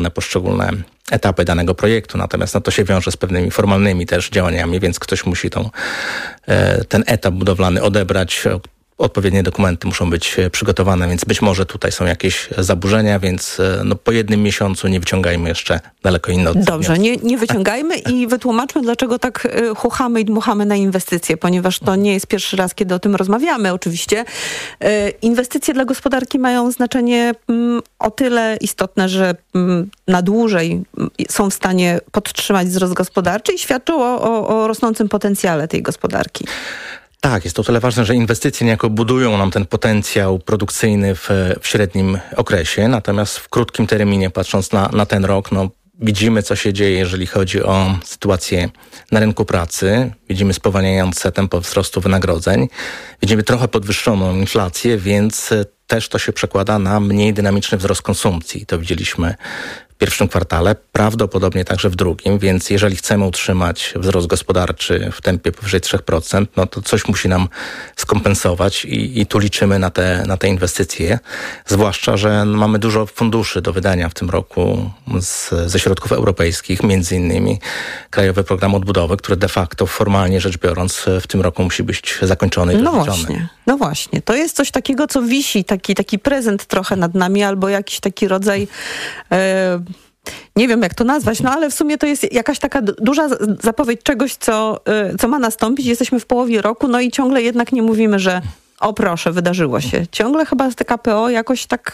poszczególne etapy danego projektu, natomiast to się wiąże z pewnymi formalnymi też działaniami, więc ktoś musi ten etap budowlany odebrać. Odpowiednie dokumenty muszą być przygotowane, więc być może tutaj są jakieś zaburzenia, więc po jednym miesiącu nie wyciągajmy jeszcze daleko inne od Dobrze, nie wyciągajmy i wytłumaczmy, dlaczego tak chuchamy i dmuchamy na inwestycje, ponieważ to nie jest pierwszy raz, kiedy o tym rozmawiamy oczywiście. Inwestycje dla gospodarki mają znaczenie o tyle istotne, że na dłużej są w stanie podtrzymać wzrost gospodarczy i świadczą o rosnącym potencjale tej gospodarki. Tak, jest to tyle ważne, że inwestycje niejako budują nam ten potencjał produkcyjny w średnim okresie, natomiast w krótkim terminie, patrząc na ten rok, widzimy, co się dzieje, jeżeli chodzi o sytuację na rynku pracy. Widzimy spowalniające tempo wzrostu wynagrodzeń. Widzimy trochę podwyższoną inflację, więc też to się przekłada na mniej dynamiczny wzrost konsumpcji. To widzieliśmy w pierwszym kwartale, prawdopodobnie także w drugim, więc jeżeli chcemy utrzymać wzrost gospodarczy w tempie powyżej 3%, to coś musi nam skompensować i tu liczymy na te inwestycje. Zwłaszcza, że mamy dużo funduszy do wydania w tym roku ze środków europejskich, między innymi Krajowy Program Odbudowy, który de facto formalnie rzecz biorąc w tym roku musi być zakończony i rozliczony. No właśnie. To jest coś takiego, co wisi, taki prezent trochę nad nami, albo jakiś taki rodzaj... nie wiem, jak to nazwać, ale w sumie to jest jakaś taka duża zapowiedź czegoś, co ma nastąpić. Jesteśmy w połowie roku, i ciągle jednak nie mówimy, że o proszę, wydarzyło się. Ciągle chyba z KPO jakoś tak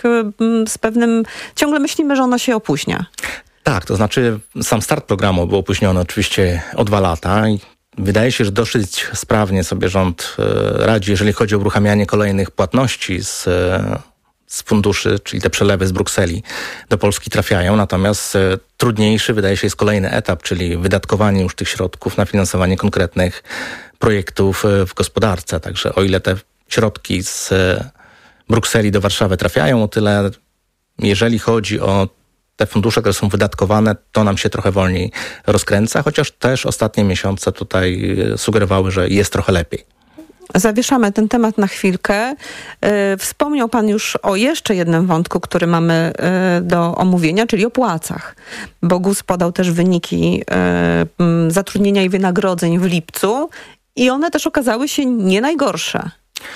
ciągle myślimy, że ono się opóźnia. Tak, to znaczy sam start programu był opóźniony oczywiście o 2 lata i wydaje się, że dosyć sprawnie sobie rząd radzi, jeżeli chodzi o uruchamianie kolejnych płatności z funduszy, czyli te przelewy z Brukseli do Polski trafiają, natomiast trudniejszy wydaje się jest kolejny etap, czyli wydatkowanie już tych środków na finansowanie konkretnych projektów w gospodarce. Także o ile te środki z Brukseli do Warszawy trafiają, o tyle jeżeli chodzi o te fundusze, które są wydatkowane, to nam się trochę wolniej rozkręca, chociaż też ostatnie miesiące tutaj sugerowały, że jest trochę lepiej. Zawieszamy ten temat na chwilkę. Wspomniał pan już o jeszcze jednym wątku, który mamy do omówienia, czyli o płacach. Bo GUS podał też wyniki zatrudnienia i wynagrodzeń w lipcu i one też okazały się nie najgorsze.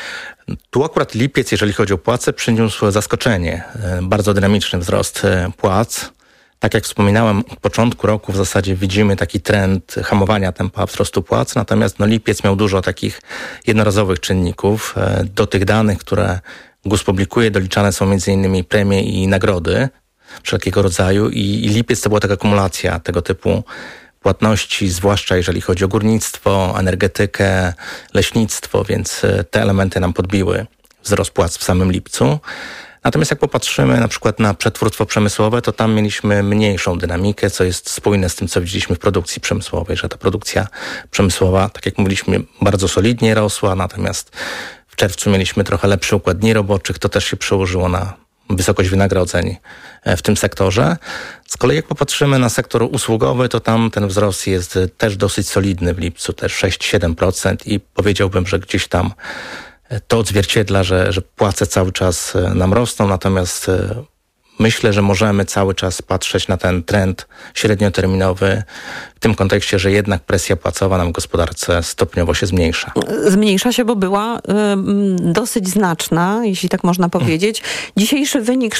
Tu akurat lipiec, jeżeli chodzi o płace, przyniósł zaskoczenie. Bardzo dynamiczny wzrost płac. Tak jak wspominałem, od początku roku w zasadzie widzimy taki trend hamowania tempa wzrostu płac, natomiast lipiec miał dużo takich jednorazowych czynników. Do tych danych, które GUS publikuje, doliczane są m.in. premie i nagrody wszelkiego rodzaju i lipiec to była taka kumulacja tego typu płatności, zwłaszcza jeżeli chodzi o górnictwo, energetykę, leśnictwo, więc te elementy nam podbiły wzrost płac w samym lipcu. Natomiast jak popatrzymy na przykład na przetwórstwo przemysłowe, to tam mieliśmy mniejszą dynamikę, co jest spójne z tym, co widzieliśmy w produkcji przemysłowej, że ta produkcja przemysłowa, tak jak mówiliśmy, bardzo solidnie rosła, natomiast w czerwcu mieliśmy trochę lepszy układ dni roboczych, to też się przełożyło na wysokość wynagrodzeń w tym sektorze. Z kolei jak popatrzymy na sektor usługowy, to tam ten wzrost jest też dosyć solidny w lipcu, też 6-7% i powiedziałbym, że gdzieś tam to odzwierciedla, że płace cały czas nam rosną, natomiast myślę, że możemy cały czas patrzeć na ten trend średnioterminowy w tym kontekście, że jednak presja płacowa nam w gospodarce stopniowo się zmniejsza. Zmniejsza się, bo była dosyć znaczna, jeśli tak można powiedzieć. Dzisiejszy wynik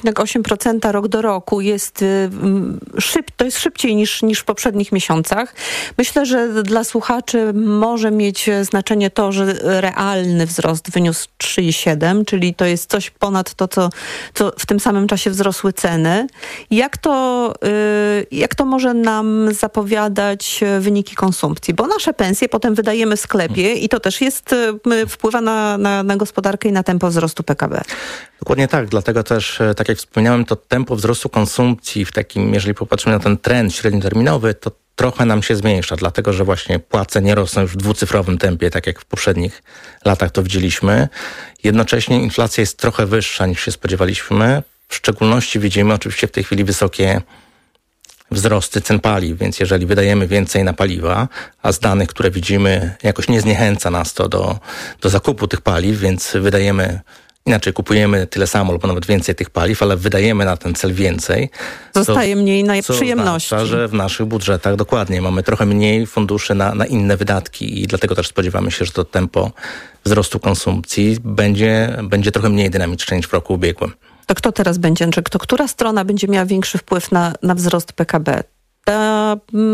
6,8% rok do roku to jest szybciej niż w poprzednich miesiącach. Myślę, że dla słuchaczy może mieć znaczenie to, że realny wzrost wyniósł 3,7, czyli to jest coś ponad to, co w tym samym czasie wzrosły ceny. Jak to może nam zapowiadać wyniki konsumpcji? Bo nasze pensje potem wydajemy w sklepie i to też wpływa na gospodarkę i na tempo wzrostu PKB. Dokładnie tak, dlatego też, tak jak wspomniałem, to tempo wzrostu konsumpcji w takim, jeżeli popatrzymy na ten trend średnioterminowy, to trochę nam się zmniejsza, dlatego że właśnie płace nie rosną już w dwucyfrowym tempie, tak jak w poprzednich latach to widzieliśmy. Jednocześnie inflacja jest trochę wyższa niż się spodziewaliśmy. W szczególności widzimy oczywiście w tej chwili wysokie wzrosty cen paliw, więc jeżeli wydajemy więcej na paliwa, a z danych, które widzimy, jakoś nie zniechęca nas to do zakupu tych paliw, więc wydajemy inaczej kupujemy tyle samo lub nawet więcej tych paliw, ale wydajemy na ten cel więcej. Zostaje mniej na przyjemności. To oznacza, że w naszych budżetach dokładnie mamy trochę mniej funduszy na inne wydatki i dlatego też spodziewamy się, że to tempo wzrostu konsumpcji będzie trochę mniej dynamiczne niż w roku ubiegłym. To kto teraz będzie, Andrzej? Która strona będzie miała większy wpływ na wzrost PKB? Ta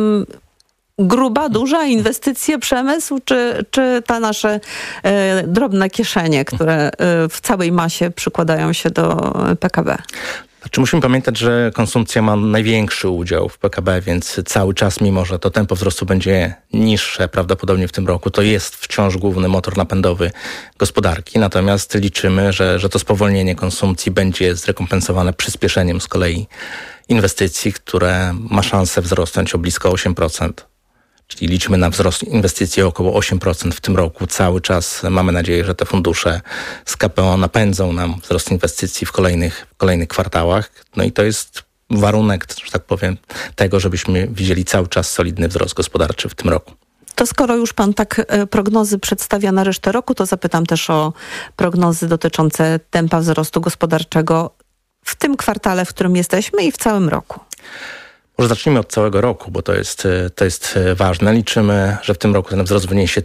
gruba, duża inwestycje, przemysł, czy ta nasze drobne kieszenie, które w całej masie przykładają się do PKB? Znaczy musimy pamiętać, że konsumpcja ma największy udział w PKB, więc cały czas, mimo że to tempo wzrostu będzie niższe prawdopodobnie w tym roku, to jest wciąż główny motor napędowy gospodarki. Natomiast liczymy, że to spowolnienie konsumpcji będzie zrekompensowane przyspieszeniem z kolei inwestycji, które ma szansę wzrosnąć o blisko 8%. Czyli liczymy na wzrost inwestycji o około 8% w tym roku. Cały czas mamy nadzieję, że te fundusze z KPO napędzą nam wzrost inwestycji w kolejnych kwartałach. No i to jest warunek, że tak powiem, tego, żebyśmy widzieli cały czas solidny wzrost gospodarczy w tym roku. To skoro już pan tak prognozy przedstawia na resztę roku, to zapytam też o prognozy dotyczące tempa wzrostu gospodarczego w tym kwartale, w którym jesteśmy i w całym roku. Może zacznijmy od całego roku, bo to jest ważne. Liczymy, że w tym roku ten wzrost wyniesie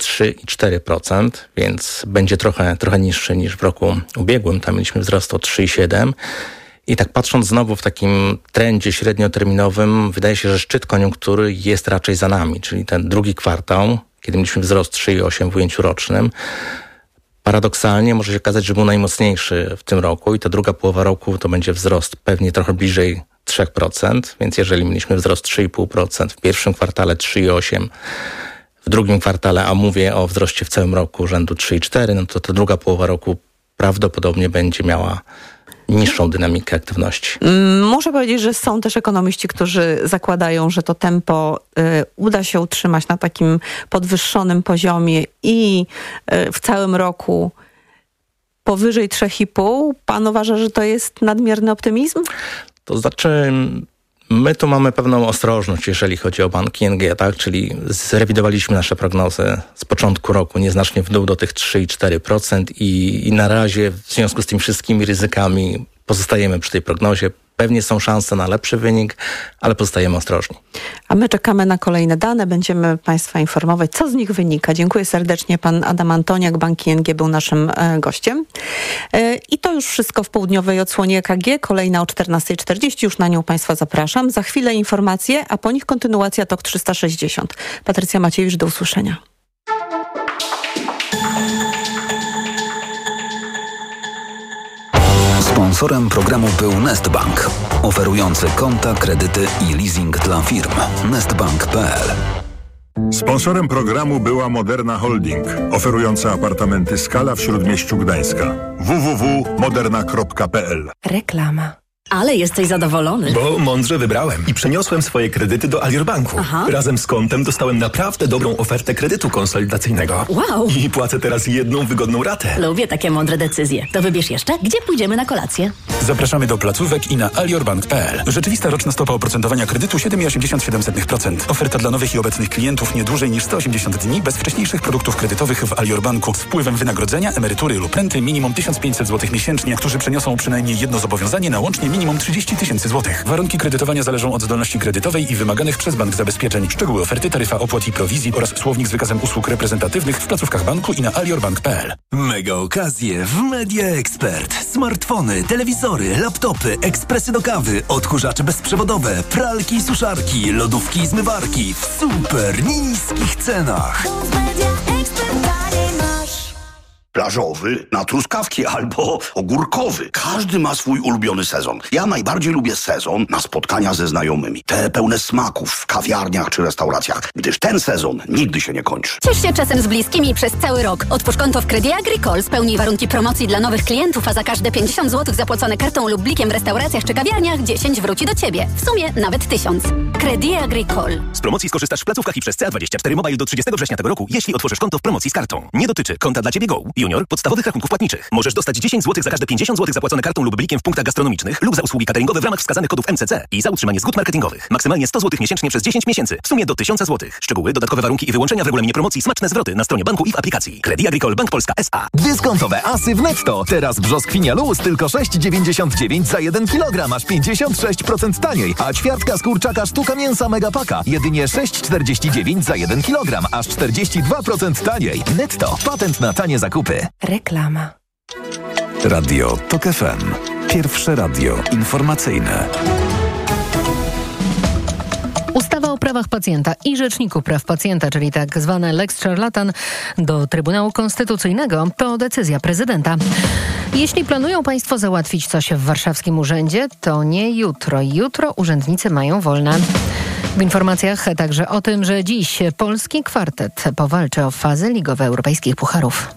3,4%, więc będzie trochę niższy niż w roku ubiegłym. Tam mieliśmy wzrost o 3,7%. I tak patrząc znowu w takim trendzie średnioterminowym, wydaje się, że szczyt koniunktury jest raczej za nami, czyli ten drugi kwartał, kiedy mieliśmy wzrost 3,8% w ujęciu rocznym. Paradoksalnie może się okazać, że był najmocniejszy w tym roku i ta druga połowa roku to będzie wzrost pewnie trochę bliżej 3%, więc jeżeli mieliśmy wzrost 3,5% w pierwszym kwartale, 3,8% w drugim kwartale, a mówię o wzroście w całym roku rzędu 3,4%, no to ta druga połowa roku prawdopodobnie będzie miała niższą dynamikę aktywności. Muszę powiedzieć, że są też ekonomiści, którzy zakładają, że to tempo uda się utrzymać na takim podwyższonym poziomie i w całym roku powyżej 3,5%. Pan uważa, że to jest nadmierny optymizm? To znaczy, my tu mamy pewną ostrożność, jeżeli chodzi o bank ING, tak? Czyli zrewidowaliśmy nasze prognozy z początku roku nieznacznie w dół do tych 3,4% i na razie w związku z tymi wszystkimi ryzykami pozostajemy przy tej prognozie. Pewnie są szanse na lepszy wynik, ale pozostajemy ostrożni. A my czekamy na kolejne dane. Będziemy Państwa informować, co z nich wynika. Dziękuję serdecznie. Pan Adam Antoniak, Bank ING, był naszym gościem. I to już wszystko w południowej odsłonie EKG. Kolejna o 14:40. Już na nią Państwa zapraszam. Za chwilę informacje, a po nich kontynuacja TOK 360. Patrycja Maciejewicz, do usłyszenia. Sponsorem programu był Nestbank, oferujący konta, kredyty i leasing dla firm. Nestbank.pl. Sponsorem programu była Moderna Holding, oferująca apartamenty Skala w Śródmieściu Gdańska. www.moderna.pl. Reklama. Ale jesteś zadowolony. Bo mądrze wybrałem i przeniosłem swoje kredyty do Alior Banku. Aha. Razem z kontem dostałem naprawdę dobrą ofertę kredytu konsolidacyjnego. Wow. I płacę teraz jedną wygodną ratę. Lubię takie mądre decyzje. To wybierz jeszcze, gdzie pójdziemy na kolację. Zapraszamy do placówek i na aliorbank.pl. Rzeczywista roczna stopa oprocentowania kredytu 7,87%. Oferta dla nowych i obecnych klientów nie dłużej niż 180 dni bez wcześniejszych produktów kredytowych w Alior Banku z wpływem wynagrodzenia, emerytury lub renty minimum 1500 zł miesięcznie, którzy przeniosą przynajmniej jedno zobowiązanie na łącznie minimum 30 000 złotych. Warunki kredytowania zależą od zdolności kredytowej i wymaganych przez bank zabezpieczeń. Szczegóły oferty, taryfa opłat i prowizji oraz słownik z wykazem usług reprezentatywnych w placówkach banku i na aliorbank.pl. Mega okazje w Media Expert. Smartfony, telewizory, laptopy, ekspresy do kawy, odkurzacze bezprzewodowe, pralki i suszarki, lodówki i zmywarki w super niskich cenach. Plażowy na truskawki albo ogórkowy. Każdy ma swój ulubiony sezon. Ja najbardziej lubię sezon na spotkania ze znajomymi. Te pełne smaków w kawiarniach czy restauracjach, gdyż ten sezon nigdy się nie kończy. Ciesz się czasem z bliskimi przez cały rok. Otwórz konto w Crédit Agricole, spełnij warunki promocji dla nowych klientów, a za każde 50 zł zapłacone kartą lub blikiem w restauracjach czy kawiarniach 10 wróci do Ciebie. W sumie nawet 1000. Crédit Agricole. Z promocji skorzystasz w placówkach i przez CA24 Mobile do 30 września tego roku, jeśli otworzysz konto w promocji z kartą. Nie dotyczy konta dla Ciebie Go. Junior podstawowych rachunków płatniczych. Możesz dostać 10 zł za każde 50 zł zapłacone kartą lub blikiem w punktach gastronomicznych lub za usługi cateringowe w ramach wskazanych kodów MCC i za utrzymanie zgód marketingowych. Maksymalnie 100 zł miesięcznie przez 10 miesięcy. W sumie do 1000 zł. Szczegóły, dodatkowe warunki i wyłączenia w regulaminie promocji, smaczne zwroty na stronie banku i w aplikacji. Crédit Agricole Bank Polska S.A. Dyskontowe asy w Netto. Teraz brzoskwinia luz tylko 6,99 za 1 kg, aż 56% taniej. A ćwiartka z kurczaka sztuka mięsa Megapaka jedynie 6,49 za 1 kg, aż 42% taniej. Netto. Patent na tanie zakupy. Reklama. Radio TOK FM. Pierwsze radio informacyjne. Ustawa o prawach pacjenta i Rzeczniku Praw Pacjenta, czyli tak zwane Lex Szarlatan, do Trybunału Konstytucyjnego to decyzja prezydenta. Jeśli planują Państwo załatwić coś w warszawskim urzędzie, to nie jutro. Jutro urzędnicy mają wolne. W informacjach także o tym, że dziś polski kwartet powalczy o fazy ligowe europejskich pucharów.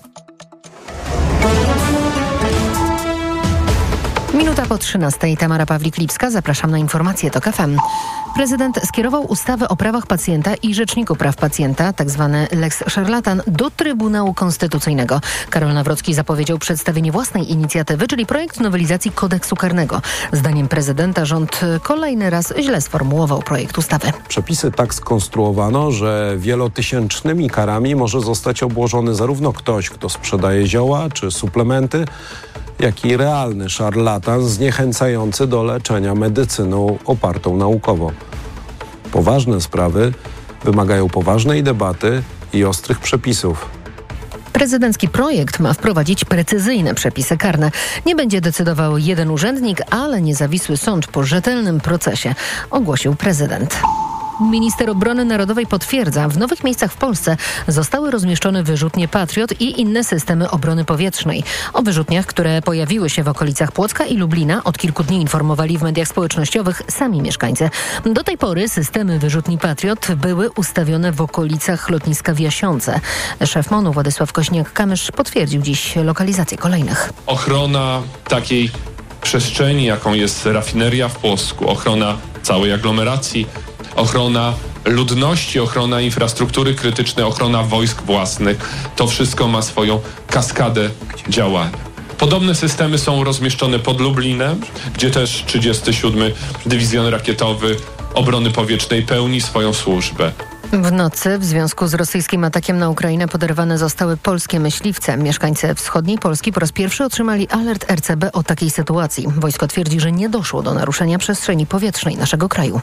Minuta po 13:00. Tamara Pawlik-Lipska. Zapraszam na informacje TOK FM. Prezydent skierował ustawę o prawach pacjenta i Rzeczniku Praw Pacjenta, tzw. Lex Szarlatan, do Trybunału Konstytucyjnego. Karol Nawrocki zapowiedział przedstawienie własnej inicjatywy, czyli projekt nowelizacji kodeksu karnego. Zdaniem prezydenta rząd kolejny raz źle sformułował projekt ustawy. Przepisy tak skonstruowano, że wielotysięcznymi karami może zostać obłożony zarówno ktoś, kto sprzedaje zioła czy suplementy, jak i realny szarlatan zniechęcający do leczenia medycyną opartą naukowo. Poważne sprawy wymagają poważnej debaty i ostrych przepisów. Prezydencki projekt ma wprowadzić precyzyjne przepisy karne. Nie będzie decydował jeden urzędnik, ale niezawisły sąd po rzetelnym procesie, ogłosił prezydent. Minister Obrony Narodowej potwierdza, w nowych miejscach w Polsce zostały rozmieszczone wyrzutnie Patriot i inne systemy obrony powietrznej. O wyrzutniach, które pojawiły się w okolicach Płocka i Lublina, od kilku dni informowali w mediach społecznościowych sami mieszkańcy. Do tej pory systemy wyrzutni Patriot były ustawione w okolicach lotniska w Jasionce. Szef MON-u Władysław Kośniak-Kamysz potwierdził dziś lokalizację kolejnych. Ochrona takiej przestrzeni, jaką jest rafineria w Płocku, ochrona całej aglomeracji, ochrona ludności, ochrona infrastruktury krytycznej, ochrona wojsk własnych. To wszystko ma swoją kaskadę działania. Podobne systemy są rozmieszczone pod Lublinem, gdzie też 37. Dywizjon Rakietowy Obrony Powietrznej pełni swoją służbę. W nocy w związku z rosyjskim atakiem na Ukrainę poderwane zostały polskie myśliwce. Mieszkańcy wschodniej Polski po raz pierwszy otrzymali alert RCB o takiej sytuacji. Wojsko twierdzi, że nie doszło do naruszenia przestrzeni powietrznej naszego kraju.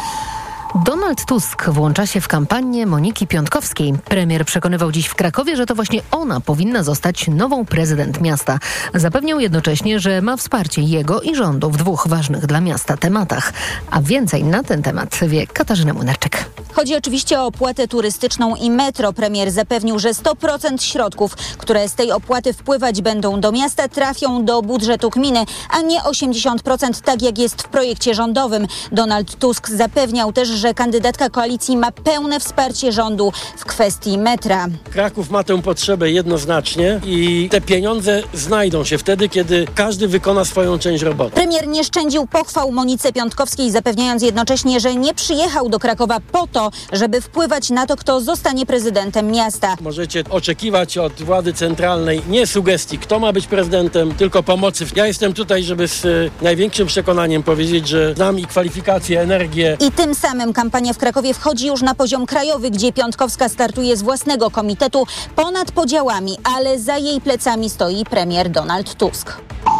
Donald Tusk włącza się w kampanię Moniki Piątkowskiej. Premier przekonywał dziś w Krakowie, że to właśnie ona powinna zostać nową prezydent miasta. Zapewniał jednocześnie, że ma wsparcie jego i rządu w dwóch ważnych dla miasta tematach. A więcej na ten temat wie Katarzyna Młynarczyk. Chodzi oczywiście o opłatę turystyczną i metro. Premier zapewnił, że 100% środków, które z tej opłaty wpływać będą do miasta, trafią do budżetu gminy, a nie 80% tak jak jest w projekcie rządowym. Donald Tusk zapewniał też, że kandydatka koalicji ma pełne wsparcie rządu w kwestii metra. Kraków ma tę potrzebę jednoznacznie i te pieniądze znajdą się wtedy, kiedy każdy wykona swoją część roboty. Premier nie szczędził pochwał Monice Piątkowskiej, zapewniając jednocześnie, że nie przyjechał do Krakowa po to, żeby wpływać na to, kto zostanie prezydentem miasta. Możecie oczekiwać od władzy centralnej nie sugestii, kto ma być prezydentem, tylko pomocy. Ja jestem tutaj, żeby z największym przekonaniem powiedzieć, że znam i kwalifikacje, energię. I tym samym kampania w Krakowie wchodzi już na poziom krajowy, gdzie Piątkowska startuje z własnego komitetu ponad podziałami, ale za jej plecami stoi premier Donald Tusk.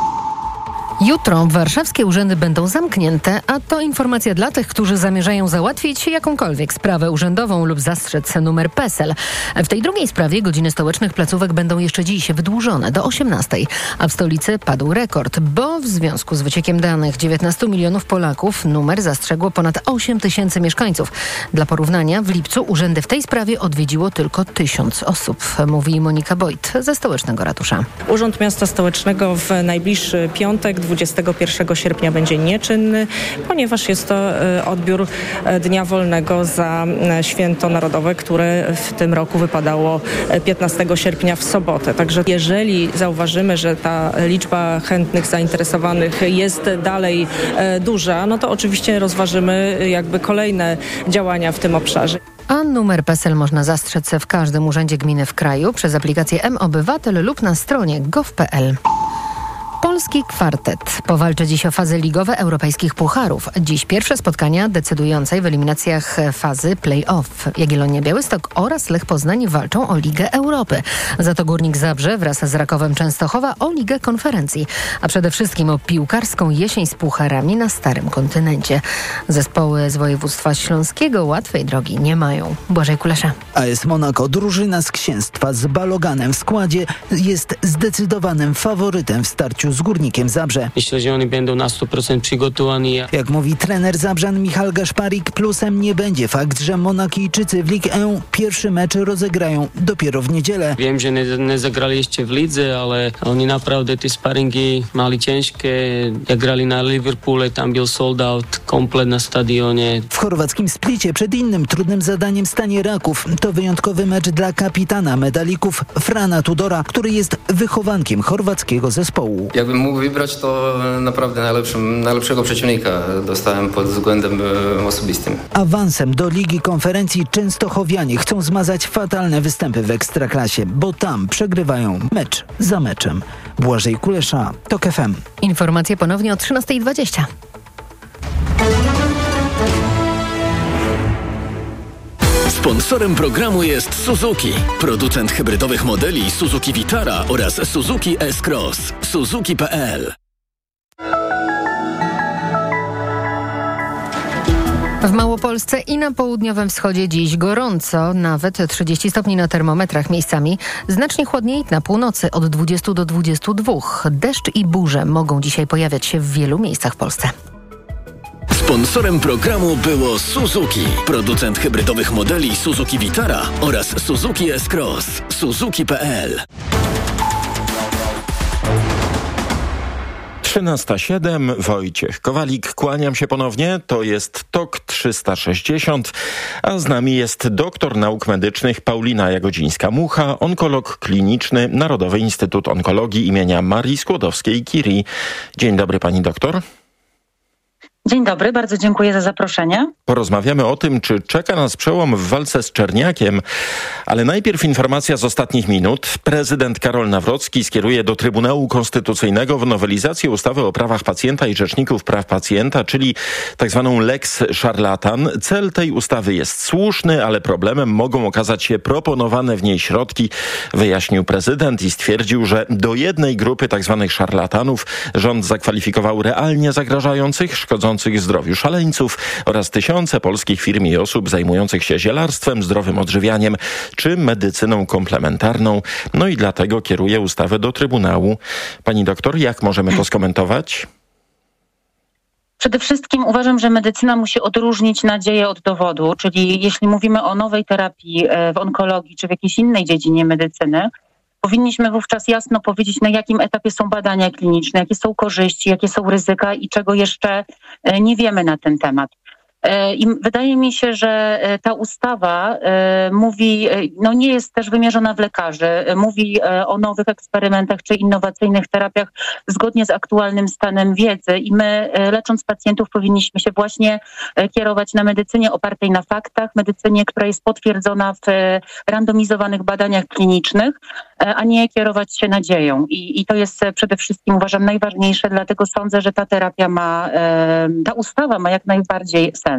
Jutro warszawskie urzędy będą zamknięte, a to informacja dla tych, którzy zamierzają załatwić jakąkolwiek sprawę urzędową lub zastrzec numer PESEL. W tej drugiej sprawie godziny stołecznych placówek będą jeszcze dziś wydłużone do 18:00, a w stolicy padł rekord, bo w związku z wyciekiem danych 19 milionów Polaków numer zastrzegło ponad 8 tysięcy mieszkańców. Dla porównania w lipcu urzędy w tej sprawie odwiedziło tylko 1000 osób, mówi Monika Bojt ze stołecznego ratusza. Urząd Miasta Stołecznego w najbliższy piątek, 21 sierpnia będzie nieczynny, ponieważ jest to odbiór dnia wolnego za święto narodowe, które w tym roku wypadało 15 sierpnia w sobotę. Także jeżeli zauważymy, że ta liczba chętnych, zainteresowanych jest dalej duża, no to oczywiście rozważymy jakby kolejne działania w tym obszarze. A numer PESEL można zastrzec w każdym urzędzie gminy w kraju przez aplikację M-Obywatel lub na stronie gov.pl. Polski kwartet powalczy dziś o fazy ligowe europejskich pucharów. Dziś pierwsze spotkania decydującej w eliminacjach fazy play-off. Jagiellonia Białystok oraz Lech Poznań walczą o Ligę Europy. Za to Górnik Zabrze wraz z Rakowem Częstochowa o Ligę Konferencji. A przede wszystkim o piłkarską jesień z pucharami na Starym Kontynencie. Zespoły z województwa śląskiego łatwej drogi nie mają. Błażej Kulesza. AS Monaco, drużyna z księstwa z Baloganem w składzie, jest zdecydowanym faworytem w starciu z Górnikiem Zabrze. Myślę, że oni będą na 100% przygotowani. Jak mówi trener Zabrzan Michał Gaszparik, plusem nie będzie fakt, że Monakijczycy w Ligue 1 pierwszy mecz rozegrają dopiero w niedzielę. Wiem, że nie zagrali jeszcze w lidze, ale oni naprawdę te sparingi mieli ciężkie. Jak grali na Liverpoole, tam był sold out, komplet na stadionie. W chorwackim Splicie przed innym trudnym zadaniem stanie Raków. To wyjątkowy mecz dla kapitana medalików Frana Tudora, który jest wychowankiem chorwackiego zespołu. Jakbym mógł wybrać, to naprawdę najlepszego przeciwnika dostałem pod względem osobistym. Awansem do Ligi Konferencji częstochowianie chcą zmazać fatalne występy w Ekstraklasie, bo tam przegrywają mecz za meczem. Błażej Kulesza, TOK FM. Informacje ponownie o 13:20. Sponsorem programu jest Suzuki, producent hybrydowych modeli Suzuki Vitara oraz Suzuki S-Cross. Suzuki.pl. W Małopolsce i na południowym wschodzie dziś gorąco, nawet 30 stopni na termometrach miejscami. Znacznie chłodniej na północy od 20 do 22. Deszcz i burze mogą dzisiaj pojawiać się w wielu miejscach w Polsce. Sponsorem programu było Suzuki, producent hybrydowych modeli Suzuki Vitara oraz Suzuki S-Cross. Suzuki.pl. 13:07, Wojciech Kowalik, kłaniam się ponownie, to jest TOK 360, a z nami jest doktor nauk medycznych Paulina Jagodzińska-Mucha, onkolog kliniczny, Narodowy Instytut Onkologii imienia Marii Skłodowskiej-Curie. Dzień dobry pani doktor. Dzień dobry, bardzo dziękuję za zaproszenie. Porozmawiamy o tym, czy czeka nas przełom w walce z czerniakiem, ale najpierw informacja z ostatnich minut. Prezydent Karol Nawrocki skieruje do Trybunału Konstytucyjnego w nowelizację ustawy o prawach pacjenta i rzeczników praw pacjenta, czyli tak zwaną Lex Szarlatan. Cel tej ustawy jest słuszny, ale problemem mogą okazać się proponowane w niej środki, wyjaśnił prezydent i stwierdził, że do jednej grupy tak zwanych szarlatanów rząd zakwalifikował realnie zagrażających, szkodzących zdrowiu szaleńców oraz tysiące polskich firm i osób zajmujących się zielarstwem, zdrowym odżywianiem czy medycyną komplementarną. No i dlatego kieruje ustawę do Trybunału. Pani doktor, jak możemy to skomentować? Przede wszystkim uważam, że medycyna musi odróżnić nadzieję od dowodu, czyli jeśli mówimy o nowej terapii w onkologii czy w jakiejś innej dziedzinie medycyny, powinniśmy wówczas jasno powiedzieć, na jakim etapie są badania kliniczne, jakie są korzyści, jakie są ryzyka i czego jeszcze nie wiemy na ten temat. I wydaje mi się, że ta ustawa mówi, nie jest też wymierzona w lekarzy, mówi o nowych eksperymentach czy innowacyjnych terapiach zgodnie z aktualnym stanem wiedzy i my, lecząc pacjentów, powinniśmy się właśnie kierować na medycynie opartej na faktach, medycynie, która jest potwierdzona w randomizowanych badaniach klinicznych, a nie kierować się nadzieją. I to jest przede wszystkim, uważam, najważniejsze, dlatego sądzę, że ta terapia ta ustawa ma jak najbardziej sens.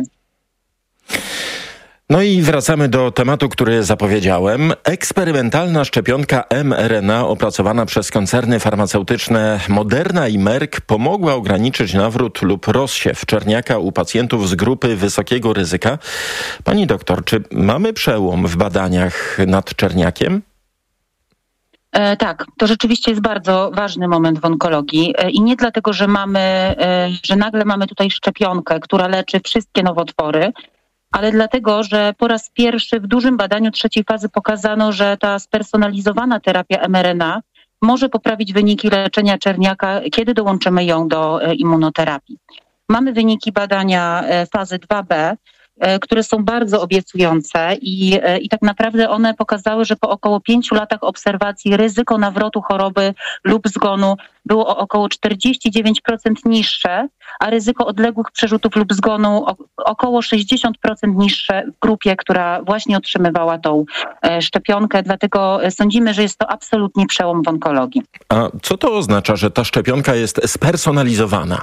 No i wracamy do tematu, który zapowiedziałem. Eksperymentalna szczepionka mRNA opracowana przez koncerny farmaceutyczne Moderna i Merck pomogła ograniczyć nawrót lub rozsiew czerniaka u pacjentów z grupy wysokiego ryzyka. Pani doktor, czy mamy przełom w badaniach nad czerniakiem? Tak, to rzeczywiście jest bardzo ważny moment w onkologii i nie dlatego, że nagle mamy tutaj szczepionkę, która leczy wszystkie nowotwory, ale dlatego, że po raz pierwszy w dużym badaniu trzeciej fazy pokazano, że ta spersonalizowana terapia mRNA może poprawić wyniki leczenia czerniaka, kiedy dołączymy ją do immunoterapii. Mamy wyniki badania fazy 2B, które są bardzo obiecujące i tak naprawdę one pokazały, że po około 5 latach obserwacji ryzyko nawrotu choroby lub zgonu było o około 49% niższe, a ryzyko odległych przerzutów lub zgonu około 60% niższe w grupie, która właśnie otrzymywała tą szczepionkę. Dlatego sądzimy, że jest to absolutnie przełom w onkologii. A co to oznacza, że ta szczepionka jest spersonalizowana?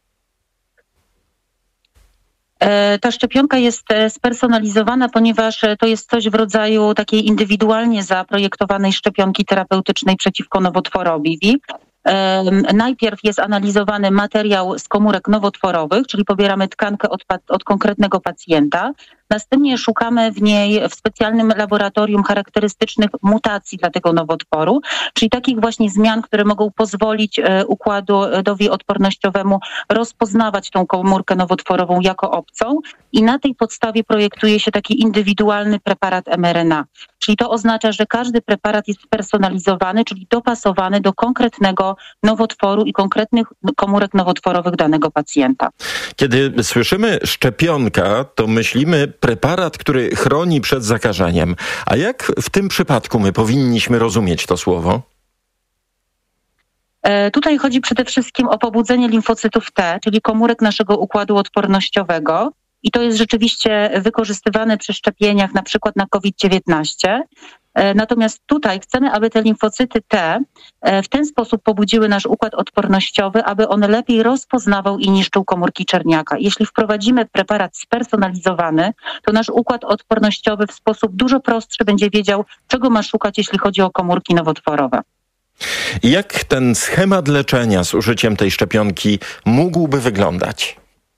Ta szczepionka jest spersonalizowana, ponieważ to jest coś w rodzaju takiej indywidualnie zaprojektowanej szczepionki terapeutycznej przeciwko nowotworowi. Najpierw jest analizowany materiał z komórek nowotworowych, czyli pobieramy tkankę od konkretnego pacjenta. Następnie szukamy w niej w specjalnym laboratorium charakterystycznych mutacji dla tego nowotworu, czyli takich właśnie zmian, które mogą pozwolić układowi odpornościowemu rozpoznawać tą komórkę nowotworową jako obcą i na tej podstawie projektuje się taki indywidualny preparat mRNA. Czyli to oznacza, że każdy preparat jest personalizowany, czyli dopasowany do konkretnego nowotworu i konkretnych komórek nowotworowych danego pacjenta. Kiedy słyszymy szczepionka, to myślimy preparat, który chroni przed zakażeniem. A jak w tym przypadku my powinniśmy rozumieć to słowo? Tutaj chodzi przede wszystkim o pobudzenie limfocytów T, czyli komórek naszego układu odpornościowego. I to jest rzeczywiście wykorzystywane przy szczepieniach na przykład na COVID-19. Natomiast tutaj chcemy, aby te limfocyty T w ten sposób pobudziły nasz układ odpornościowy, aby on lepiej rozpoznawał i niszczył komórki czerniaka. Jeśli wprowadzimy preparat spersonalizowany, to nasz układ odpornościowy w sposób dużo prostszy będzie wiedział, czego ma szukać, jeśli chodzi o komórki nowotworowe. Jak ten schemat leczenia z użyciem tej szczepionki mógłby wyglądać?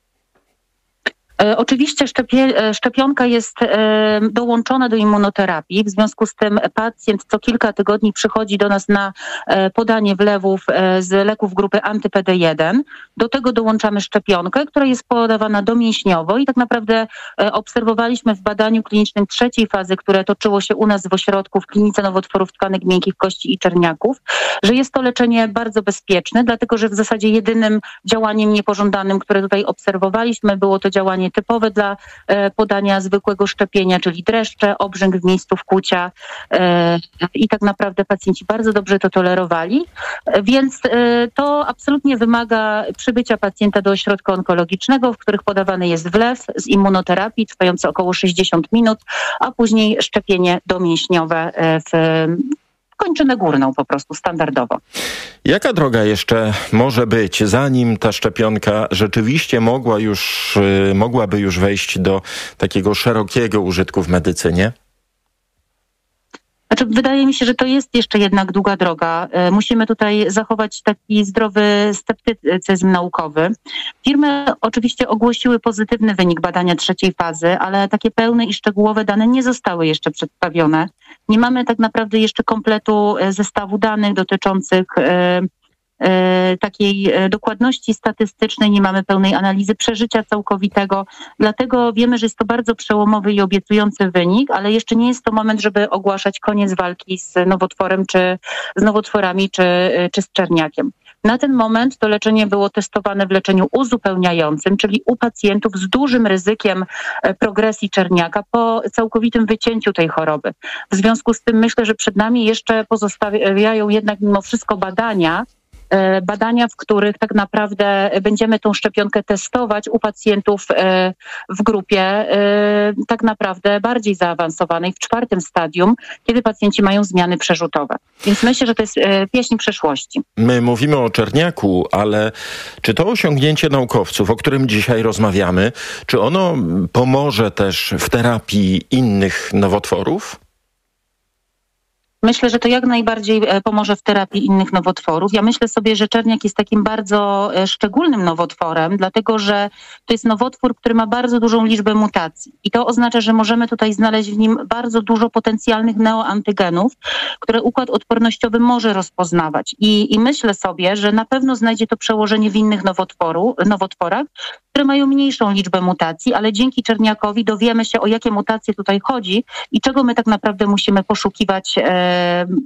Oczywiście szczepionka jest dołączona do immunoterapii. W związku z tym pacjent co kilka tygodni przychodzi do nas na podanie wlewów z leków grupy anty-PD1. Do tego dołączamy szczepionkę, która jest podawana domięśniowo i tak naprawdę obserwowaliśmy w badaniu klinicznym 3. fazy, które toczyło się u nas w ośrodku w Klinice Nowotworów Tkanek Miękkich, Kości i Czerniaków, że jest to leczenie bardzo bezpieczne, dlatego że w zasadzie jedynym działaniem niepożądanym, które tutaj obserwowaliśmy, było to działanie typowe dla podania zwykłego szczepienia, czyli dreszcze, obrzęk w miejscu wkłucia i tak naprawdę pacjenci bardzo dobrze to tolerowali, więc to absolutnie wymaga przybycia pacjenta do ośrodka onkologicznego, w których podawany jest wlew z immunoterapii trwający około 60 minut, a później szczepienie domięśniowe w kończynę górną po prostu standardowo. Jaka droga jeszcze może być, zanim ta szczepionka rzeczywiście mogłaby już wejść do takiego szerokiego użytku w medycynie? Znaczy, wydaje mi się, że to jest jeszcze jednak długa droga. Musimy tutaj zachować taki zdrowy sceptycyzm naukowy. Firmy oczywiście ogłosiły pozytywny wynik badania 3. fazy, ale takie pełne i szczegółowe dane nie zostały jeszcze przedstawione. Nie mamy tak naprawdę jeszcze kompletu zestawu danych dotyczących takiej dokładności statystycznej, nie mamy pełnej analizy przeżycia całkowitego. Dlatego wiemy, że jest to bardzo przełomowy i obiecujący wynik, ale jeszcze nie jest to moment, żeby ogłaszać koniec walki z nowotworem, czy z nowotworami, czy z czerniakiem. Na ten moment to leczenie było testowane w leczeniu uzupełniającym, czyli u pacjentów z dużym ryzykiem progresji czerniaka po całkowitym wycięciu tej choroby. W związku z tym myślę, że przed nami jeszcze pozostawiają jednak mimo wszystko badania, w których tak naprawdę będziemy tą szczepionkę testować u pacjentów w grupie tak naprawdę bardziej zaawansowanej, w 4. stadium, kiedy pacjenci mają zmiany przerzutowe. Więc myślę, że to jest pieśń przyszłości. My mówimy o czerniaku, ale czy to osiągnięcie naukowców, o którym dzisiaj rozmawiamy, czy ono pomoże też w terapii innych nowotworów? Myślę, że to jak najbardziej pomoże w terapii innych nowotworów. Ja myślę sobie, że czerniak jest takim bardzo szczególnym nowotworem, dlatego że to jest nowotwór, który ma bardzo dużą liczbę mutacji. I to oznacza, że możemy tutaj znaleźć w nim bardzo dużo potencjalnych neoantygenów, które układ odpornościowy może rozpoznawać. I myślę sobie, że na pewno znajdzie to przełożenie w innych nowotworach, które mają mniejszą liczbę mutacji, ale dzięki czerniakowi dowiemy się, o jakie mutacje tutaj chodzi i czego my tak naprawdę musimy poszukiwać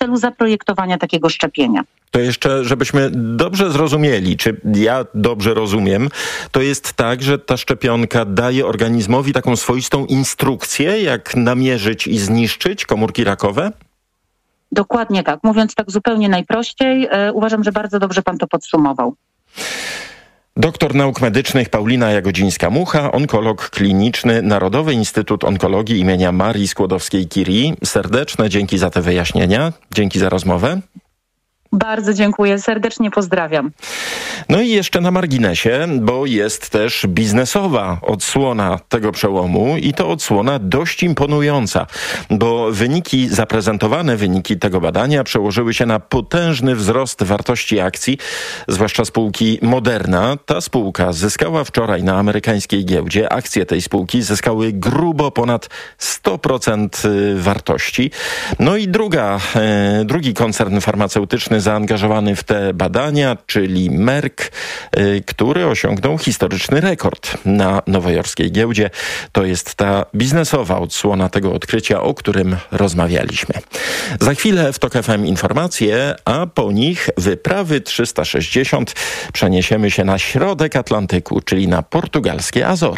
celu zaprojektowania takiego szczepienia. To jeszcze, żebyśmy dobrze zrozumieli, czy ja dobrze rozumiem, to jest tak, że ta szczepionka daje organizmowi taką swoistą instrukcję, jak namierzyć i zniszczyć komórki rakowe? Dokładnie tak. Mówiąc tak zupełnie najprościej, uważam, że bardzo dobrze pan to podsumował. Doktor nauk medycznych Paulina Jagodzińska-Mucha, onkolog kliniczny, Narodowy Instytut Onkologii imienia Marii Skłodowskiej-Curie. Serdeczne dzięki za te wyjaśnienia. Dzięki za rozmowę. Bardzo dziękuję, serdecznie pozdrawiam. No i jeszcze na marginesie, bo jest też biznesowa odsłona tego przełomu i to odsłona dość imponująca, bo zaprezentowane wyniki tego badania przełożyły się na potężny wzrost wartości akcji, zwłaszcza spółki Moderna. Ta spółka zyskała wczoraj na amerykańskiej giełdzie, akcje tej spółki zyskały grubo ponad 100% wartości. No i drugi koncern farmaceutyczny zaangażowany w te badania, czyli Merck, który osiągnął historyczny rekord na nowojorskiej giełdzie. To jest ta biznesowa odsłona tego odkrycia, o którym rozmawialiśmy. Za chwilę w TOK FM informacje, a po nich wyprawy 360. Przeniesiemy się na środek Atlantyku, czyli na portugalskie Azory.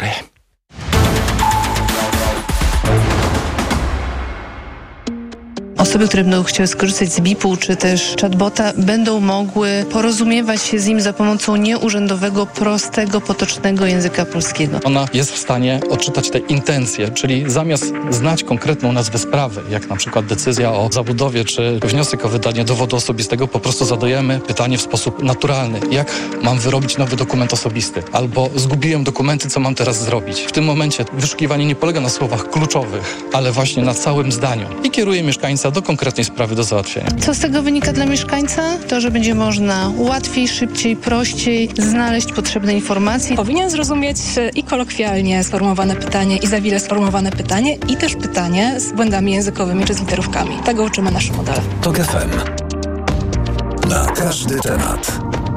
Osoby, które będą chciały skorzystać z BIP-u czy też chatbota, będą mogły porozumiewać się z nim za pomocą nieurzędowego, prostego, potocznego języka polskiego. Ona jest w stanie odczytać te intencje, czyli zamiast znać konkretną nazwę sprawy, jak na przykład decyzja o zabudowie czy wniosek o wydanie dowodu osobistego, po prostu zadajemy pytanie w sposób naturalny. Jak mam wyrobić nowy dokument osobisty? Albo zgubiłem dokumenty, co mam teraz zrobić? W tym momencie wyszukiwanie nie polega na słowach kluczowych, ale właśnie na całym zdaniu i kieruje mieszkańca do konkretnej sprawy do załatwienia. Co z tego wynika dla mieszkańca? To, że będzie można łatwiej, szybciej, prościej znaleźć potrzebne informacje. Powinien zrozumieć i kolokwialnie sformułowane pytanie, i za wiele sformułowane pytanie, i też pytanie z błędami językowymi czy z literówkami. Tego uczymy nasze modele. TOK FM. Na każdy temat.